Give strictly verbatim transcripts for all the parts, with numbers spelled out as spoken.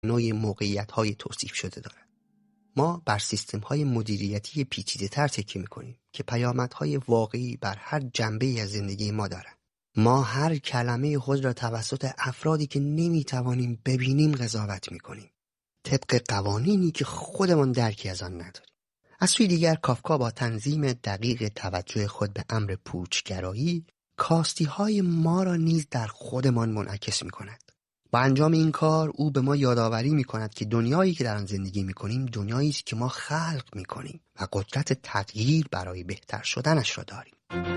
نوع موقعیت‌های توصیف شده دارد. ما بر سیستم‌های مدیریتی پیچیده‌تر تکیه می‌کنیم که پیامدهای واقعی بر هر جنبه‌ای از زندگی ما دارند. ما هر کلمه خود را توسط افرادی که نمی‌توانیم ببینیم قضاوت می‌کنیم، طبق قوانینی که خودمان درکی از آن نداریم. از سوی دیگر کافکا با تنظیم دقیق توجه خود به امر پوچگرایی، کاستی‌های ما را نیز در خودمان منعکس می‌کند. با انجام این کار او به ما یادآوری می‌کند که دنیایی که در آن زندگی می‌کنیم دنیایی است که ما خلق می‌کنیم و قدرت تغییر برای بهتر شدنش را داریم.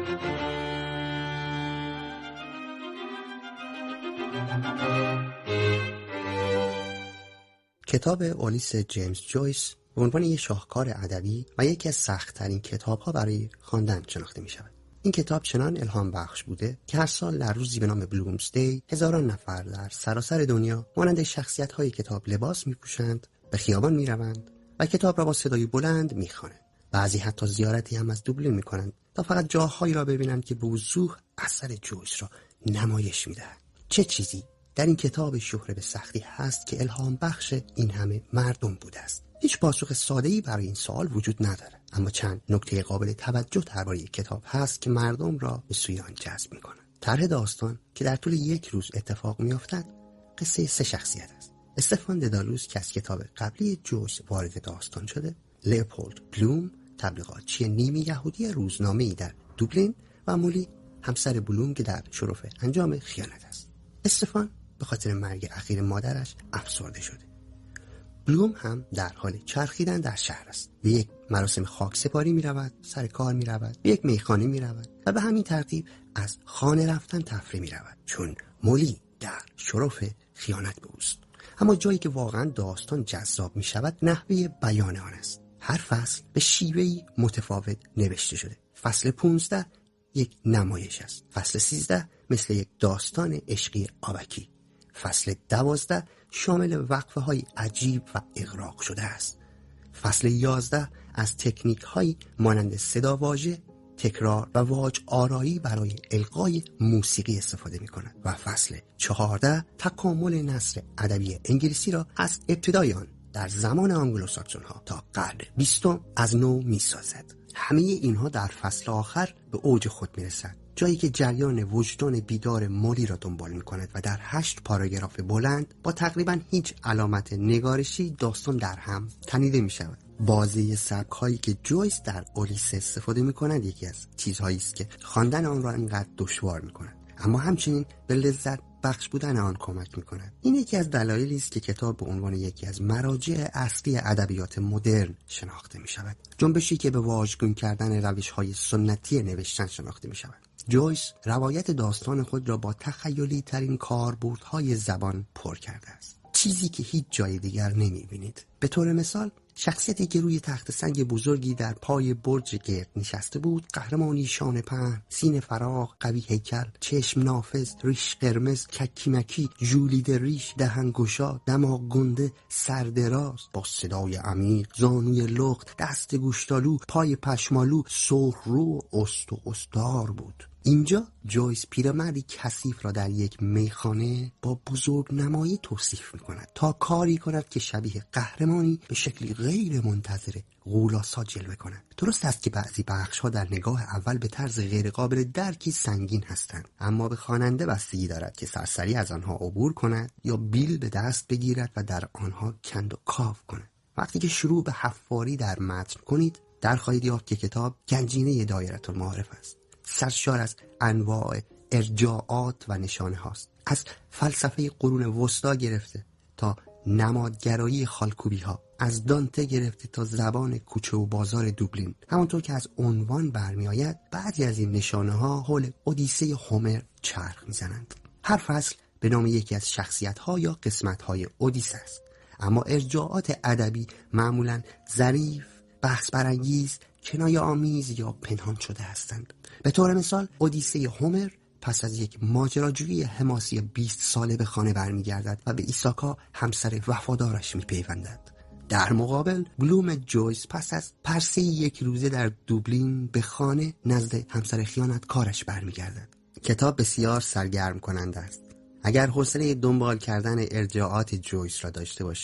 کتاب اولیس جیمز جویس به عنوان یک شاهکار ادبی و یکی از سخت‌ترین کتاب‌ها برای خواندن شناخته می‌شود. این کتاب چنان الهام بخش بوده که هر سال در روزی به نام بلومزدی هزاران نفر در سراسر دنیا مانند شخصیت‌های کتاب لباس می‌پوشند، به خیابان می‌روند و کتاب را با صدای بلند می‌خوانند. بعضی حتی زیارتی هم از دوبلین می‌کنند تا فقط جاهایی را ببینند که به وضوح اثر جویس را نمایش می‌دهد. چه چیزی در این کتاب شهره به سختی هست که الهام بخش این همه مردم بوده است؟ هیچ پاسخ ساده‌ای برای این سوال وجود ندارد، اما چند نکته قابل توجه درباره کتاب هست که مردم را به سوی آن جذب می‌کند. طرح داستان که در طول یک روز اتفاق می‌افتد، قصه سه شخصیت است: استفان ددالوس که از کتاب قبلی جویس وارد داستان شده، لئوپولد بلوم تبلیغاتچی نیمه یهودی روزنامه‌ای در دوبلین و مولی همسر بلوم که در شرف انجام خیانت است. استفان به خاطر مرگ اخیر مادرش افسرده شده. بلوم هم در حال چرخیدن در شهر است. به یک مراسم خاک سپاری می رود، سر کار می رود، به یک میخانه می رود و به همین ترتیب از خانه رفتن تفریح می رود، چون مولی در شرف خیانت به اوست. اما جایی که واقعا داستان جذاب می شود نحوه بیان آن است. هر فصل به شیوهی متفاوت نوشته شده. فصل پونزده یک نمایش است. فصل سیزده مثل یک داستان عشقی آبکی. فصل دوازده شامل وقفه های عجیب و اغراق شده است. فصل یازده از تکنیک های مانند صدا واژه، تکرار و واج آرایی برای القای موسیقی استفاده می کند و فصل چهارده تکامل نثر ادبی انگلیسی را از ابتدای آن در زمان آنگلوساکسون ها تا قرن بیستم از نو می سازد. همه اینها در فصل آخر به اوج خود می رسد، جایی که جریان وجدان بیدار مولی را دنبال می کند و در هشت پاراگراف بلند با تقریبا هیچ علامت نگارشی داستان در هم تنیده می شود. بازی سبک هایی که جویس در اولیس استفاده می کند یکی از چیزهایی است که خواندن آن را اینقدر دشوار می کند، اما همچنین به لذت بخش بودن آن کمک می کند. این یکی از دلایلی است که کتاب به عنوان یکی از مراجع اصلی ادبیات مدرن شناخته می شود، جنبشی که به واژگون کردن روش های سنتی نوشتن شناخته می شود. جویس روایت داستان خود را با تخیلی ترین کاربردهای زبان پر کرده است، چیزی که هیچ جای دیگر نمی بینید. به طور مثال شخصیتی که روی تخت سنگ بزرگی در پای برج گرد نشسته بود، قهرمانی شانه پهن، سینه فراخ، قوی هیکل، چشم نافذ، ریش قرمز، ککیمکی، ژولیده ریش، دهن گشا، دماغ گنده، سردراز، با صدای عمیق، زانوی لخت، دست گوشتالو، پای پشمالو، سرخ رو، است و استار بود. اینجا جویس پیرمردی کثیف را در یک میخانه با بزرگ نمایی توصیف می کند تا کاری کند که شبیه قهرمانی به شکلی غیر منتظره غولاسا جلوه کند. درست است که بعضی بخش ها در نگاه اول به طرز غیر قابل درکی سنگین هستند، اما به خواننده بستگی دارد که سرسری از آنها عبور کند یا بیل به دست بگیرد و در آنها کند و کاو کند. وقتی که شروع به حفاری در متن کنید، در خواهید یافت که کتاب گنجینه دایره المعارف است، سرشار از انواع ارجاعات و نشانه هاست، از فلسفه قرون وسطا گرفته تا نمادگرایی خالکوبی ها، از دانته گرفته تا زبان کوچه و بازار دوبلین. همانطور که از عنوان برمی آید، بعضی از این نشانه ها حول اودیسه هومر چرخ میزنند. هر فصل به نام یکی از شخصیت ها یا قسمت های اودیسه است، اما ارجاعات ادبی معمولاً ظریف، بحث برانگیز، کنایه آمیز یا پنهان شده هستند. به طور مثال اودیسه هومر پس از یک ماجراجویی حماسی بیست ساله به خانه برمیگردد و به ایساکا همسر وفادارش میپیوندد. در مقابل بلوم جویس پس از پرسه یک روزه در دوبلین به خانه نزد همسر خیانتکارش برمیگردد. کتاب بسیار سرگرم کننده است، اگر حوصله دنبال کردن ارجاعات جویس را داشته باشید